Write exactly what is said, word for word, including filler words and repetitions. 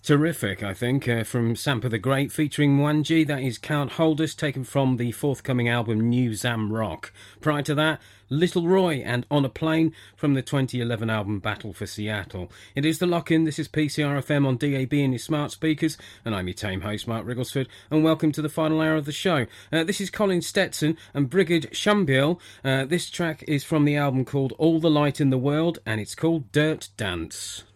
Terrific, I think, uh, from Sampa the Great, featuring Mwangi. That is Can't Hold Us, taken from the forthcoming album New Zam Rock. Prior to that, Little Roy and On a Plane from the twenty eleven album Battle for Seattle. It is The Lock-In. This is P C R F M on D A B and your smart speakers, and I'm your tame host, Mark Rigglesford, and welcome to the final hour of the show. Uh, this is Colin Stetson and Brigid Shambiel. Uh, this track is from the album called All the Light in the World, and it's called Dirt Dance.